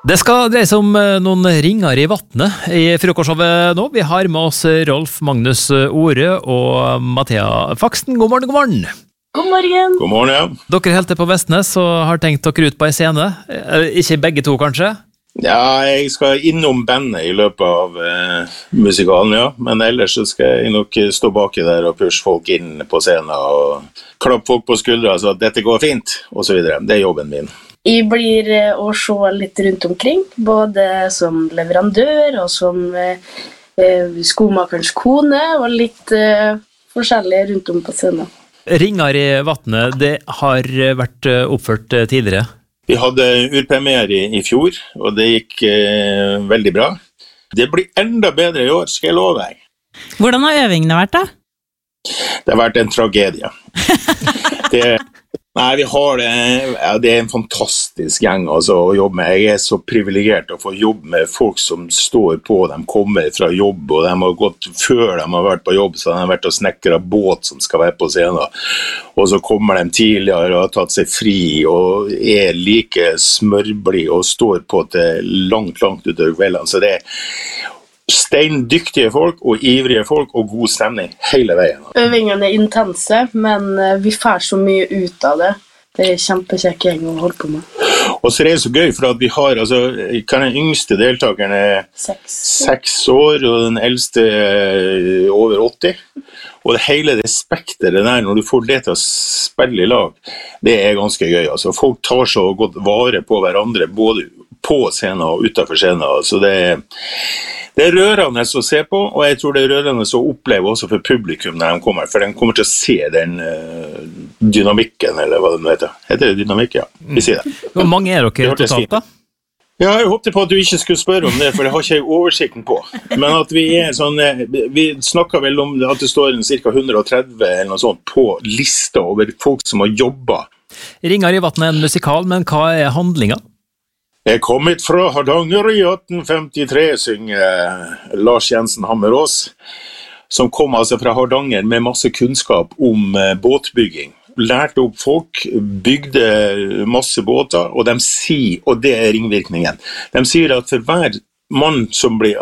Det skal dreie seg om noen ringer i vattnet i frokostshowet nå. Vi har med oss Rolf Magnus Ore og Mathea Faksten. God morgen, god morgen. God morgen. God morgen, ja. Dere er helt på Vestnes og har tenkt dere ut på en scene. Ikke begge to, kanskje? Ja, jeg skal innom bandet i løpet av musikalen, ja. Men ellers så skal jeg nok stå baki der og pushe folk inn på scenen og klappe folk på skuldra så at dette går fint, og så videre. Det er jobben min. Jeg blir å se litt rundt omkring, både som leverandør og som skomakerens kone, og litt forskjellig rundt om på scenen. Ringer i vattnet, det har vært oppført tidligere. Vi hadde urpremiere i fjor, og det gikk veldig bra. Det blir enda bedre i år, skal jeg love deg. Hvordan har øvingene vært da? Det har vært en tragedie. Nei, vi har det. Ja, det er en fantastisk gjeng altså, å jobbe med. Jeg er så privilegert å få jobbe med folk som står på. De kommer fra jobb, og de har gått før de har vært på jobb, så de har vært og snekret båt som skal være på scenen. Og så kommer de tidligere og har tatt seg fri, og er like smørblid og står på til langt utover kveldene. Så det er steindyktige folk og ivrige folk og god stemning hele veien. Øvingene er intense, men vi får så mye ut av det. Det er kjempekjekk gjeng å holde på med. Og så er det så gøy, for at vi har, altså, kan den yngste deltakeren er 6 år, og den eldste over 80. Og det hele det spekteret der, når du får det til å spille i lag, det er ganske gøy. Altså, folk tar så godt vare på hverandre, både på scenen og utenfor scenen. Altså, det er rørende å se på, og jeg tror det er rørende å oppleve også for publikum når de kommer, for de kommer til å se den dynamikken, eller hva det heter. Heter det dynamikk, ja? Vi sier det. Hvor mange er dere totalt da? Ja, jeg håpte på at du ikke skulle spørre om det, for det har ikke jeg oversikten på. Men at vi er sånn, vi snakker vel om at det står ca. 130 eller noe sånt på lista over folk som har jobbet. Ringer i vattnet er en musikal, men hva er handlingen? Jeg kom hit fra Hardanger i 1853, synger Lars Jensen Hammerås, som kom altså fra Hardanger med masse kunnskap om båtbygging. Lærte opp folk, bygde masse båter, og de sier, og det er ringvirkningen, de sier at for hver mann som ble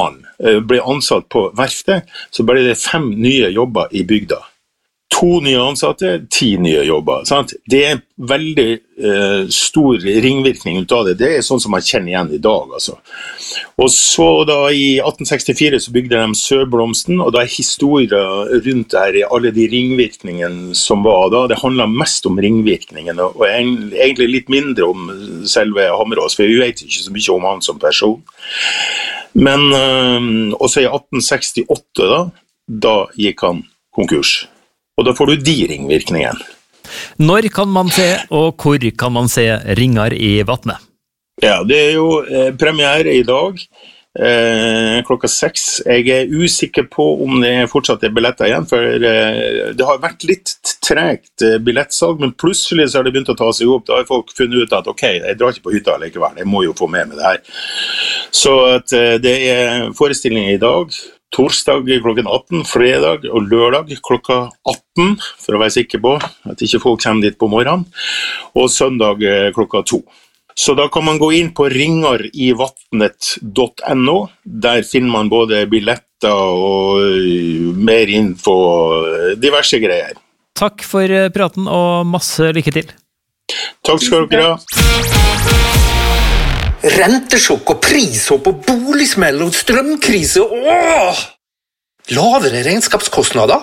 ansatt på verftet, så ble det 5 nye jobber i bygda. 2 nye ansatte, 10 nye jobber. Sant? Det er veldig stor ringvirkning ut av det. Det er sånn som man kjenner igjen i dag. Altså. Og så da i 1864 så bygde de Sørblomsten, og da er historien rundt der i alle de ringvirkningene som var da. Det handlet mest om ringvirkningen, og egentlig litt mindre om selve Hammerås, for vi vet ikke så mye om han som person. Men også i 1868 da gikk han konkurs. Og da får du de ringvirkningen. Når kan man se, og hvor kan man se ringer i vattnet? Ja, det er jo premiere i dag, klokka 6. Jeg er usikker på om det fortsatt er billetter igjen, for det har vært litt tregt billettsalg, men plutselig så har det begynt å ta seg opp. Da har folk funnet ut at ok, jeg drar ikke på hytta likevel, jeg må jo få med det her. Så at det er forestilling i dag, torsdag klokken 18, fredag og lørdag klokka 18, for å være sikker på at ikke folk kommer dit på morgenen, og søndag klokka 2. Så da kan man gå inn på ringarivatnet.no, der finner man både billetter og mer info og diverse greier. Takk for praten og masse lykke til. Takk skal dere ha. Rentesjokk og prishopp og boligsmell og strømkrise. Åh! Lavere regnskapskostnader?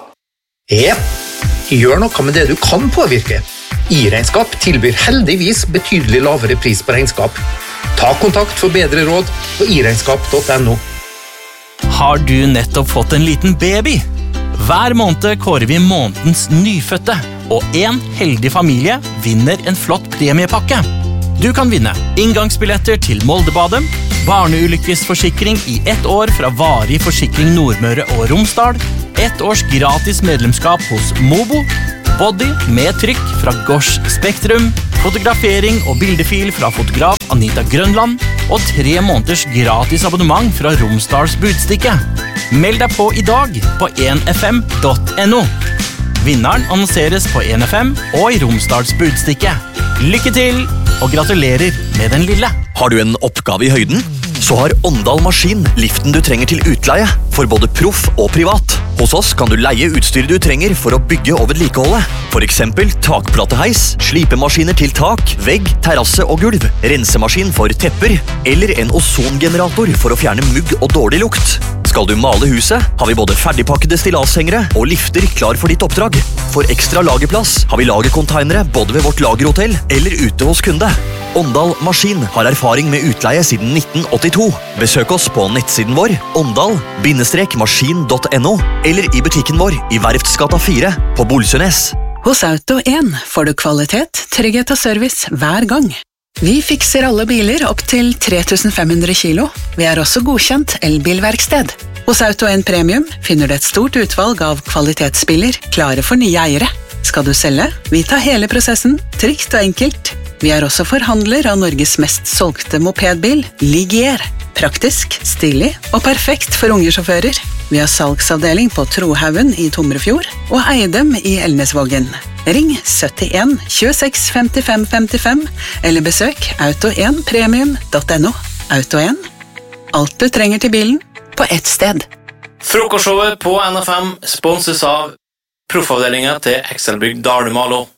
Gjør noe med det du kan påvirke. I-regnskap tilbyr heldigvis betydelig lavere pris på regnskap. Ta kontakt for bedre råd på iregnskap.no. Har du nettopp fått en liten baby? Hver måned kårer vi månedens nyfødte, og en heldig familie vinner en flott premiepakke. Du kan vinne inngangsbilletter til Moldebadet, barneulykkesforsikring i 1 år fra Varig Forsikring Nordmøre og Romsdal, 1 års gratis medlemskap hos Mobo, body med trykk fra Gosh Spektrum, fotografering og bildefil fra fotograf Anita Grønland, og 3 måneders gratis abonnement fra Romsdals Budstikke. Meld deg på i dag på 1fm.no. Vinneren annonseres på 1FM og i Romsdals Budstikke. Lykke til, og gratulerer med den lille! Har du en oppgave i høyden? Så har Åndal Maskin liften du trenger til utleie, for både proff og privat. Hos oss kan du leie utstyret du trenger for å bygge og vedlikeholde. For eksempel takplateheis, slipemaskiner til tak, vegg, terrasse og gulv, rensemaskin for tepper, eller en ozongenerator for å fjerne mugg og dårlig lukt. Skal du male huset, har vi både ferdigpakkede stilashengere og lifter klar for ditt oppdrag. For ekstra lagerplass har vi lagercontainere både ved vårt lagerhotell eller ute hos kunde. Åndal Maskin har erfaring med utleie siden 1982. Besøk oss på nettsiden vår, åndal-maskin.no, eller i butikken vår i Verftsgata 4 på Bolsønes. Hos Auto 1 får du kvalitet, trygghet og service hver gang. Vi fikser alle biler opp til 3500 kilo. Vi er også godkjent elbilverksted. Hos Auto 1 Premium finner du et stort utvalg av kvalitetsbiler klare for nye eiere. Skal du selge? Vi tar hele prosessen, trygt og enkelt. Vi er også forhandler av Norges mest solgte mopedbil, Ligier. Praktisk, stilig og perfekt for unge sjåfører. Vi har salgsavdeling på Trohaugen i Tomrefjord og Eidem i Elnesvågen. Ring 71 26 55 55 eller besøk auto1premium.no. Auto 1. Alt du trenger til bilen på ett sted. Frokostshowet på NFM sponses av proffavdelingen til Excelbygg Dalumalo.